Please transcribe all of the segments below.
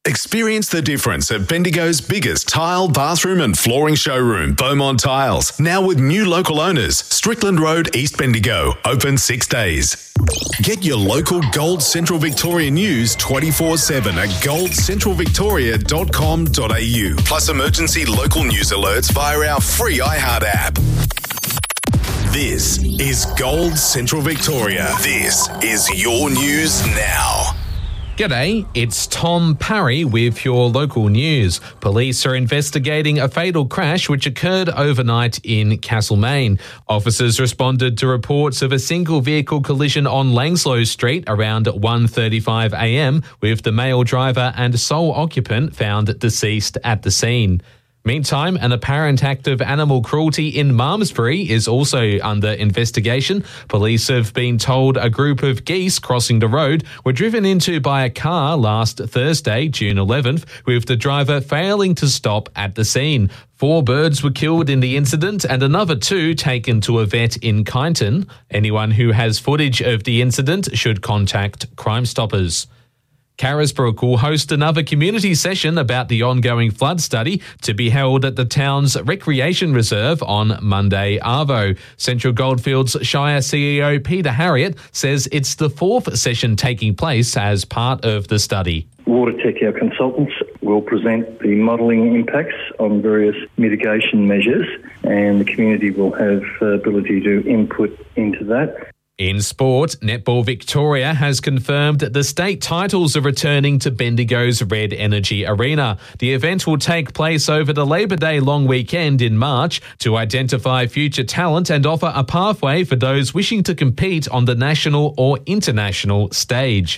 Experience the difference at Bendigo's biggest tile, bathroom and flooring showroom, Beaumont Tiles. Now with new local owners, Strickland Road, East Bendigo. Open 6 days. Get your local Gold Central Victoria news 24/7 at goldcentralvictoria.com.au. Plus emergency local news alerts via our free iHeart app. This is Gold Central Victoria. This is your news now. G'day, it's Tom Parry with your local news. Police are investigating a fatal crash which occurred overnight in Castlemaine. Officers responded to reports of a single vehicle collision on Langslow Street around 1:35 a.m, with the male driver and sole occupant found deceased at the scene. Meantime, an apparent act of animal cruelty in Malmesbury is also under investigation. Police have been told a group of geese crossing the road were driven into by a car last Thursday, June 11th, with the driver failing to stop at the scene. 4 birds were killed in the incident and another 2 taken to a vet in Kyneton. Anyone who has footage of the incident should contact Crime Stoppers. Carisbrook will host another community session about the ongoing flood study to be held at the town's recreation reserve on Monday arvo. Central Goldfields Shire CEO Peter Harriott says it's the 4th session taking place as part of the study. WaterTech, our consultants, will present the modelling impacts on various mitigation measures, and the community will have the ability to input into that. In sport, Netball Victoria has confirmed that the state titles are returning to Bendigo's Red Energy Arena. The event will take place over the Labor Day long weekend in March to identify future talent and offer a pathway for those wishing to compete on the national or international stage.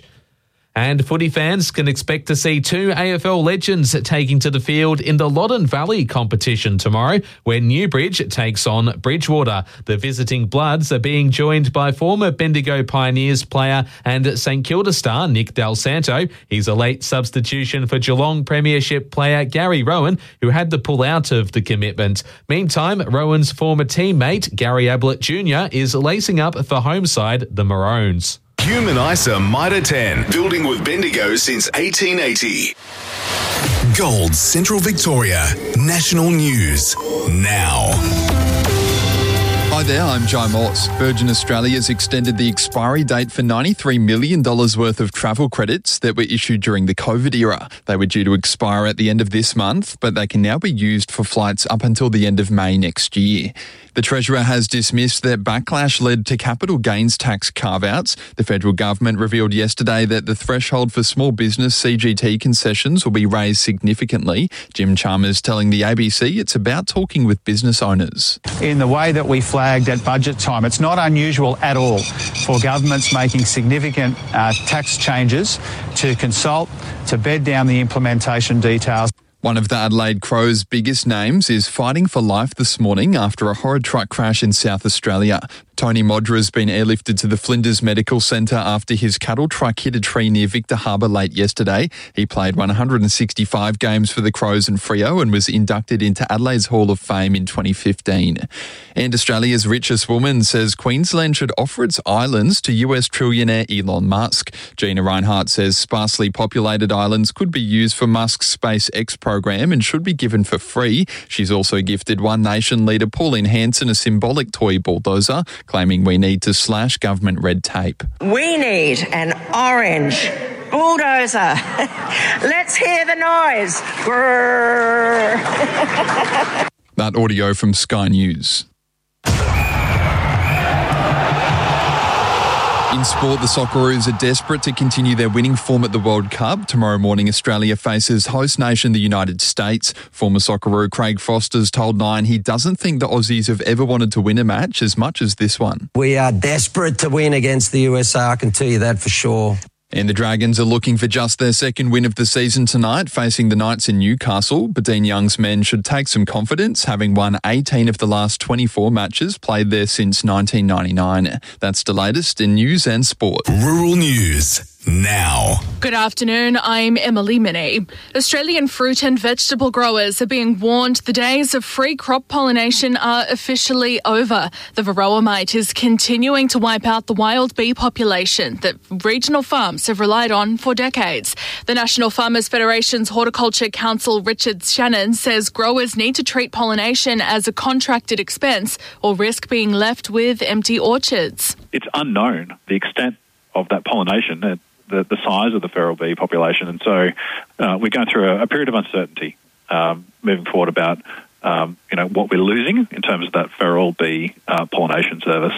And footy fans can expect to see 2 AFL legends taking to the field in the Loddon Valley competition tomorrow, where Newbridge takes on Bridgewater. The visiting Bloods are being joined by former Bendigo Pioneers player and St Kilda star Nick Del Santo. He's a late substitution for Geelong Premiership player Gary Rowan, who had to pull out of the commitment. Meantime, Rowan's former teammate Gary Ablett Jr. is lacing up for home side the Maroons. Human ISA Mitre 10, building with Bendigo since 1880. Gold Central Victoria, national news now. Hi there, I'm Jai Moss. Virgin Australia's extended the expiry date for $93 million worth of travel credits that were issued during the COVID era. They were due to expire at the end of this month, but they can now be used for flights up until the end of May next year. The Treasurer has dismissed that backlash led to capital gains tax carve-outs. The federal government revealed yesterday that the threshold for small business CGT concessions will be raised significantly. Jim Chalmers telling the ABC it's about talking with business owners. In the way that we flagged at budget time, it's not unusual at all for governments making significant tax changes to consult, to bed down the implementation details. One of the Adelaide Crows' biggest names is fighting for life this morning after a horrid truck crash in South Australia. Tony Modra has been airlifted to the Flinders Medical Centre after his cattle truck hit a tree near Victor Harbour late yesterday. He played 165 games for the Crows and Freo and was inducted into Adelaide's Hall of Fame in 2015. And Australia's richest woman says Queensland should offer its islands to US trillionaire Elon Musk. Gina Reinhart says sparsely populated islands could be used for Musk's SpaceX program and should be given for free. She's also gifted One Nation leader Pauline Hanson a symbolic toy bulldozer, claiming we need to slash government red tape. We need an orange bulldozer. Let's hear the noise. Grrr. That audio from Sky News. In sport, the Socceroos are desperate to continue their winning form at the World Cup. Tomorrow morning, Australia faces host nation the United States. Former Socceroo Craig Foster's told Nine he doesn't think the Aussies have ever wanted to win a match as much as this one. We are desperate to win against the USA, I can tell you that for sure. And the Dragons are looking for just their second win of the season tonight, facing the Knights in Newcastle. But Dean Young's men should take some confidence, having won 18 of the last 24 matches played there since 1999. That's the latest in news and sport. Rural News now. Good afternoon, I'm Emily Minney. Australian fruit and vegetable growers are being warned the days of free crop pollination are officially over. The varroa mite is continuing to wipe out the wild bee population that regional farms have relied on for decades. The National Farmers Federation's Horticulture Council Richard Shannon says growers need to treat pollination as a contracted expense or risk being left with empty orchards. It's unknown the extent of that pollination, the size of the feral bee population, and so we're going through a period of uncertainty moving forward about what we're losing in terms of that feral bee pollination service.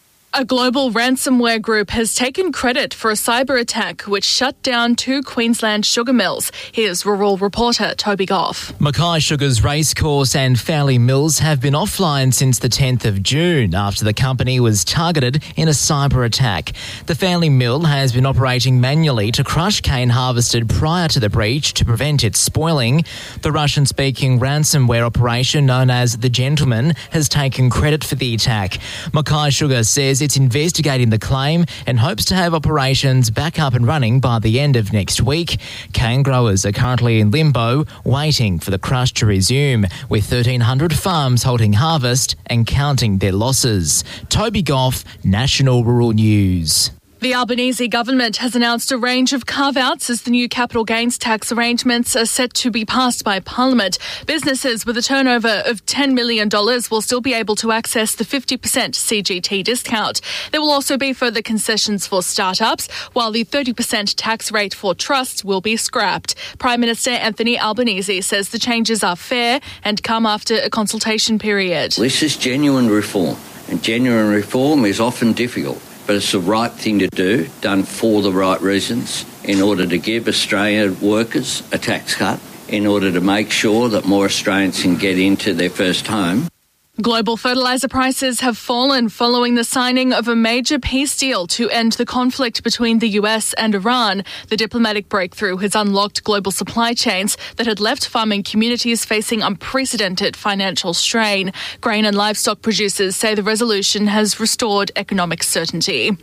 A global ransomware group has taken credit for a cyber attack which shut down 2 Queensland sugar mills. Here's rural reporter Toby Goff. Mackay Sugar's Racecourse and Fowley Mills have been offline since the 10th of June after the company was targeted in a cyber attack. The Fowley Mill has been operating manually to crush cane harvested prior to the breach to prevent its spoiling. The Russian-speaking ransomware operation known as The Gentleman has taken credit for the attack. Mackay Sugar says it's investigating the claim and hopes to have operations back up and running by the end of next week. Cane growers are currently in limbo, waiting for the crush to resume, with 1,300 farms holding harvest and counting their losses. Toby Goff, National Rural News. The Albanese government has announced a range of carve-outs as the new capital gains tax arrangements are set to be passed by Parliament. Businesses with a turnover of $10 million will still be able to access the 50% CGT discount. There will also be further concessions for startups, while the 30% tax rate for trusts will be scrapped. Prime Minister Anthony Albanese says the changes are fair and come after a consultation period. This is genuine reform, and genuine reform is often difficult. But it's the right thing to do, done for the right reasons, in order to give Australian workers a tax cut, in order to make sure that more Australians can get into their first home. Global fertiliser prices have fallen following the signing of a major peace deal to end the conflict between the US and Iran. The diplomatic breakthrough has unlocked global supply chains that had left farming communities facing unprecedented financial strain. Grain and livestock producers say the resolution has restored economic certainty.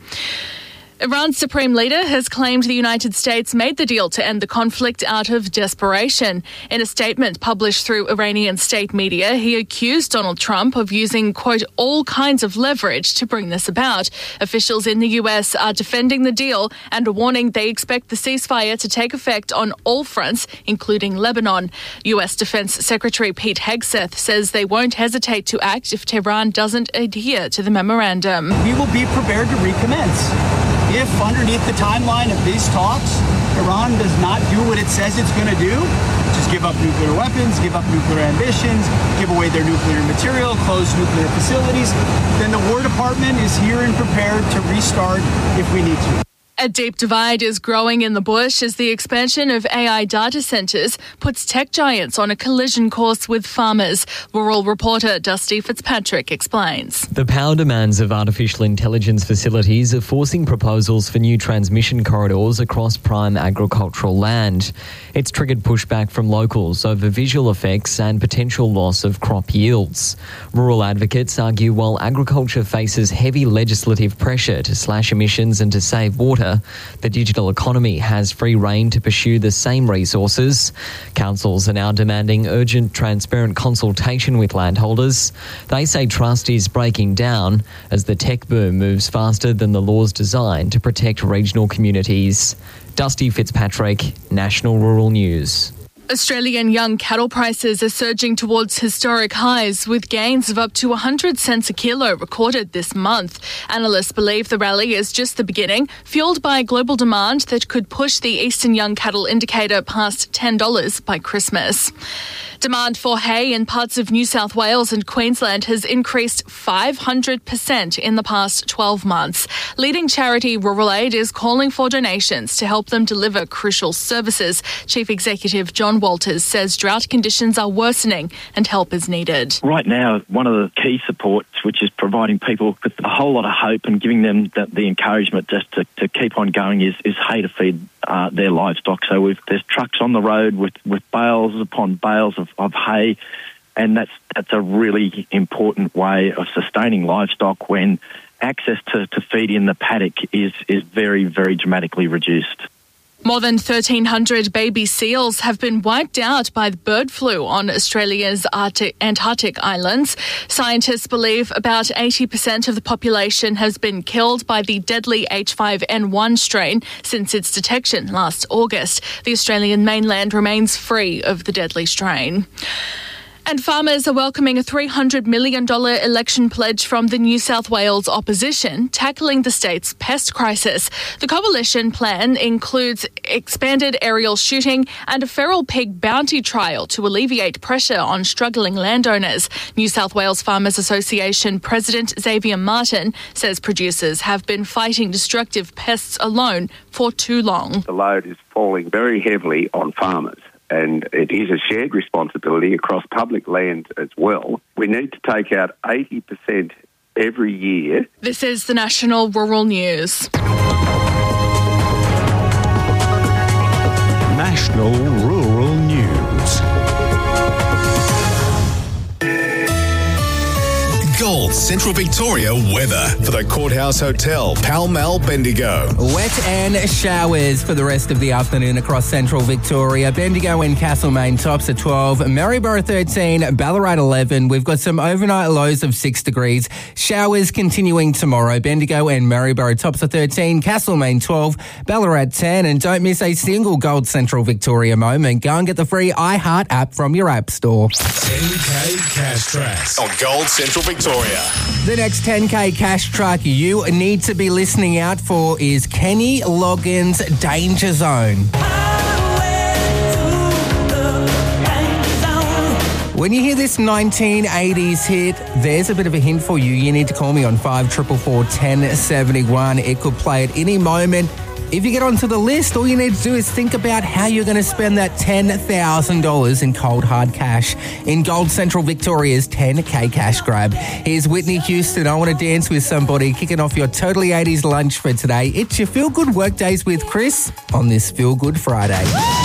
Iran's supreme leader has claimed the United States made the deal to end the conflict out of desperation. In a statement published through Iranian state media, he accused Donald Trump of using, quote, all kinds of leverage to bring this about. Officials in the US are defending the deal and are warning they expect the ceasefire to take effect on all fronts, including Lebanon. US Defense Secretary Pete Hegseth says they won't hesitate to act if Tehran doesn't adhere to the memorandum. We will be prepared to recommence. If underneath the timeline of these talks, Iran does not do what it says it's going to do, just give up nuclear weapons, give up nuclear ambitions, give away their nuclear material, close nuclear facilities, then the War Department is here and prepared to restart if we need to. A deep divide is growing in the bush as the expansion of AI data centres puts tech giants on a collision course with farmers. Rural reporter Dusty Fitzpatrick explains. The power demands of artificial intelligence facilities are forcing proposals for new transmission corridors across prime agricultural land. It's triggered pushback from locals over visual effects and potential loss of crop yields. Rural advocates argue while agriculture faces heavy legislative pressure to slash emissions and to save water, the digital economy has free rein to pursue the same resources. Councils are now demanding urgent, transparent consultation with landholders. They say trust is breaking down as the tech boom moves faster than the laws designed to protect regional communities. Dusty Fitzpatrick, National Rural News. Australian young cattle prices are surging towards historic highs, with gains of up to 100 cents a kilo recorded this month. Analysts believe the rally is just the beginning, fuelled by global demand that could push the Eastern Young Cattle Indicator past $10 by Christmas. Demand for hay in parts of New South Wales and Queensland has increased 500% in the past 12 months. Leading charity Rural Aid is calling for donations to help them deliver crucial services. Chief Executive John Walters says drought conditions are worsening and help is needed. Right now, one of the key supports, which is providing people with a whole lot of hope and giving them the encouragement just to keep on going, is hay to feed their livestock. So there's trucks on the road with bales upon bales of hay, and that's a really important way of sustaining livestock when access to feed in the paddock is very, very dramatically reduced. More than 1,300 baby seals have been wiped out by the bird flu on Australia's Antarctic islands. Scientists believe about 80% of the population has been killed by the deadly H5N1 strain since its detection last August. The Australian mainland remains free of the deadly strain. And farmers are welcoming a $300 million election pledge from the New South Wales opposition, tackling the state's pest crisis. The coalition plan includes expanded aerial shooting and a feral pig bounty trial to alleviate pressure on struggling landowners. New South Wales Farmers Association President Xavier Martin says producers have been fighting destructive pests alone for too long. The load is falling very heavily on farmers, and it is a shared responsibility across public land as well. We need to take out 80% every year. This is the National Rural News. National Rural News. Gold Central Victoria weather for the Courthouse Hotel, Pall Mall, Bendigo. Wet and showers for the rest of the afternoon across Central Victoria. Bendigo and Castlemaine tops at 12, Maryborough 13, Ballarat 11. We've got some overnight lows of 6 degrees. Showers continuing tomorrow. Bendigo and Maryborough tops at 13, Castlemaine 12, Ballarat 10. And don't miss a single Gold Central Victoria moment. Go and get the free iHeart app from your app store. 10K Cash Tracks on Gold Central Victoria. The next 10K cash track you need to be listening out for is Kenny Loggins' Danger Zone. When you hear this 1980s hit, there's a bit of a hint for you. You need to call me on 5444 1071. It could play at any moment. If you get onto the list, all you need to do is think about how you're going to spend that $10,000 in cold hard cash in Gold Central Victoria's 10K cash grab. Here's Whitney Houston, I Want to Dance with Somebody, kicking off your Totally 80s lunch for today. It's your Feel Good Workdays with Chris on this Feel Good Friday.